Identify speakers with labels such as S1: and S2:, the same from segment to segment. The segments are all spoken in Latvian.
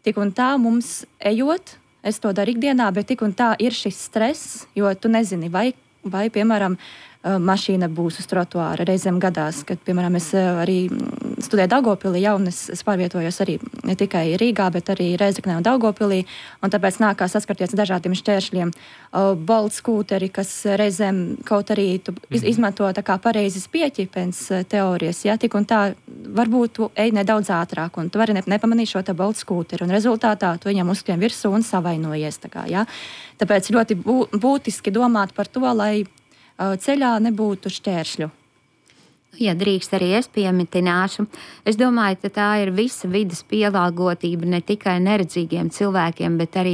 S1: tik un tā mums ejot, es to daru ikdienā, bet tik un tā ir šis stress, jo tu nezini, vai piemēram, mašīna būs uz trotuāra. Reizēm gadās, kad, piemēram, es arī studēju Daugavpilī, un es pārvietojos arī ne tikai Rīgā, bet arī Rēzeknē un Daugavpilī, un tāpēc nākās saskarties ar dažādiem šķēršļiem. Bolt skūteri, kas reizēm kaut arī tu izmanto tā kā pareizi spieķi pēc teorijas, ja, tik un tā varbūt tu ej nedaudz ātrāk, un tu vari nepamanīt šo te bolt skūteri, un rezultātā tu viņam uzskrien virsū un savainojies. Tā kā, ja. Tāpēc ļoti būtiski domāt par to, lai ceļā nebūtu šķēršļu.
S2: Ja drīkst, arī es piemitināšu. Es domāju, ka tā ir visa vides pielāgotība ne tikai neredzīgiem cilvēkiem, bet arī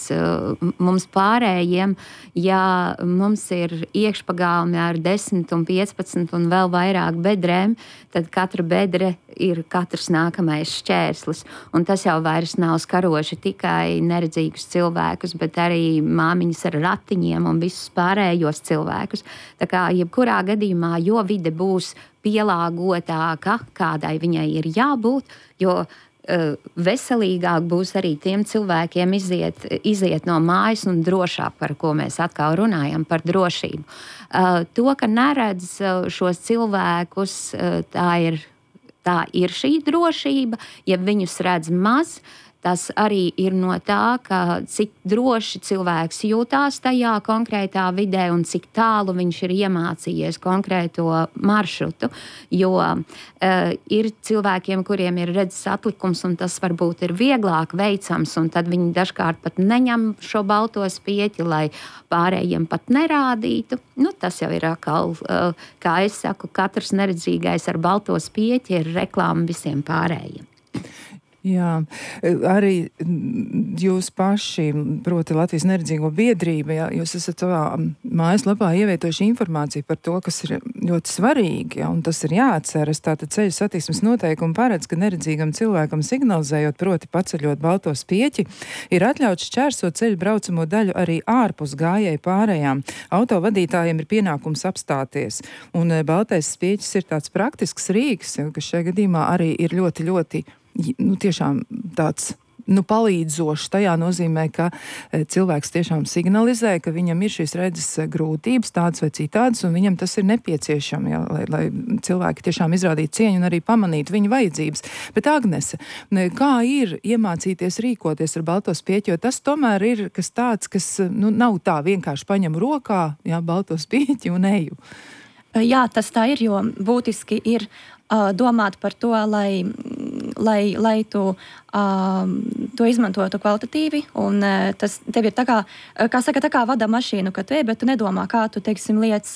S2: mums pārējiem. Ja mums ir iekšpagalmi ar 10 un 15 un vēl vairāk bedrēm, tad katra bedre ir katrs nākamais šķērslis. Un tas jau vairs nav skaroši tikai neredzīgus cilvēkus, bet arī māmiņas ar ratiņiem un visus pārējos cilvēkus. Tā kā jebkurā gadījumā, jo vide būs pielāgotāka, kādai viņai ir jābūt, jo veselīgāk būs arī tiem cilvēkiem iziet no mājas un drošāk, par ko mēs atkal runājam, par drošību. To, ka neredz šos cilvēkus, tā ir šī drošība, ja viņus redz maz. Tas arī ir no tā, ka cik droši cilvēks jūtās tajā konkrētā vidē un cik tālu viņš ir iemācījies konkrēto maršrutu. Jo ir cilvēkiem, kuriem ir redzes atlikums, un tas varbūt ir vieglāk veicams, un tad viņi dažkārt pat neņem šo balto spieķi, lai pārējiem pat nerādītu. Tas jau ir atkal, kā es saku, katrs neredzīgais ar balto spieķi ir reklāma visiem pārējiem.
S3: Jā, arī jūs paši, proti Latvijas neredzīgo biedrība, jā, jūs esat savā mājaslapā ievietojuši informāciju par to, kas ir ļoti svarīgi, jā, un tas ir jāatceras. Tātad ceļu satiksmes noteikumi paredz, ka neredzīgam cilvēkam signalizējot, proti paceļot balto spieķi, ir atļauts šķērsot ceļu braucamo daļu arī ārpus gājēju pārējām. Autovadītājiem ir pienākums apstāties, un baltais spieķis ir tāds praktisks rīks, kas šajā gadījumā arī ir ļoti, ļoti tiešām tāds palīdzošs. Tajā nozīmē, ka cilvēks tiešām signalizē, ka viņam ir šīs redzes grūtības, tādas vai citādas, un viņam tas ir nepieciešami, jā, lai cilvēki tiešām izrādītu cieņu un arī pamanītu viņu vajadzības. Bet Agnese, kā ir iemācīties rīkoties ar balto spieķi, jo tas tomēr ir kas tāds, kas nav tā vienkārši paņem rokā, jā, balto spieķi un eju.
S1: Jā, tas tā ir, jo būtiski ir domāt par to, lai tu to izmantotu kvalitatīvi, un tas tev ir tā kā vada mašīnu, ka tu ej, bet tu nedomā, kā tu, teiksim, liec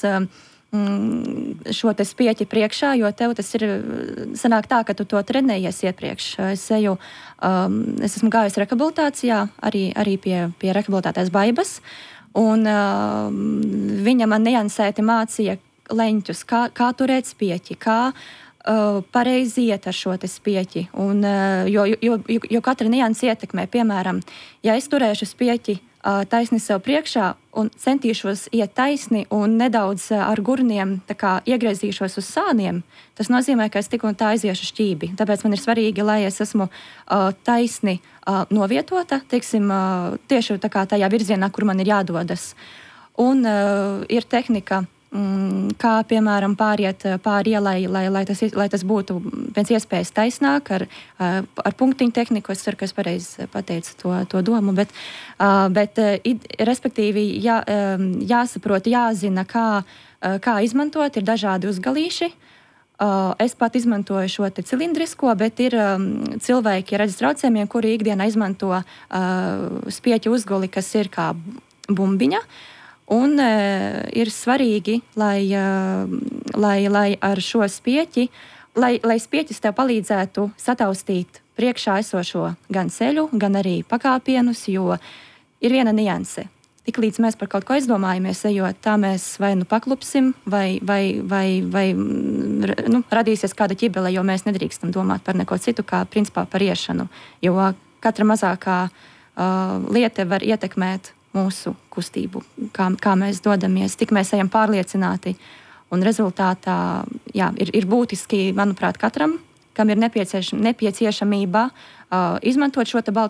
S1: šo te spieķi priekšā, jo tev tas ir sanāk tā, ka tu to trenējies iepriekš. Es esmu gājusi rehabilitācijā, arī pie rehabilitātais Baibas, un viņa man niansēti mācīja leņķus, kā turēt spieķi, kā pareizi iet ar šo te spieķi. Un, jo katra nianse ietekmē, piemēram, ja es turēšu spieķi taisni sev priekšā un centīšos iet taisni un nedaudz ar gurniem tā kā iegriezīšos uz sāniem, tas nozīmē, ka es tik un tā aiziešu šķībi. Tāpēc man ir svarīgi, lai es esmu taisni novietota, teiksim, tieši tā kā tajā virzienā, kur man ir jādodas. Un ir tehnika, kā, piemēram, pāriet pāri ielai, lai tas būtu pēc iespējas taisnāk ar punktiņu tehniku. Es ceru, ka es pareizi pateicu to domu, bet respektīvi jāsaprot, jāzina, kā izmantot, ir dažādi uzgalīši. Es pat izmantoju šo te cilindrisko, bet ir cilvēki ar redzes traucējumiem, kuri ikdienā izmanto spieķu uzguli, kas ir kā bumbiņa. Un ir svarīgi, lai ar šo spieķi, lai spieķis tev palīdzētu sataustīt priekšā esošo gan ceļu, gan arī pakāpienus, jo ir viena nianse. Tiklīdz mēs par kaut ko aizdomājamies, ejot, tā mēs vai paklupsim, vai radīsies kāda ķibele, jo mēs nedrīkstam domāt par neko citu, kā principā par iešanu. Jo katra mazākā lieta var ietekmēt mūsu kustību, kā mēs dodamies, tik mēs ejam pārliecināti. Un rezultātā ir būtiski, manuprāt, katram, kam ir nepieciešamība izmantot šo te balto